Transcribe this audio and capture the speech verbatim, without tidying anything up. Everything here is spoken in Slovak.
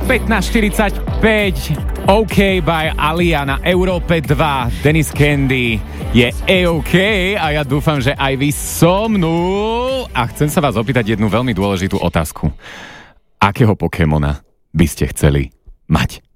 pätnásť štyridsaťpäť OK by Alia na Európe dva. Dennis Candy je A-OK a ja dúfam, že aj vy so mnou. A chcem sa vás opýtať jednu veľmi dôležitú otázku. Akého Pokémona by ste chceli mať?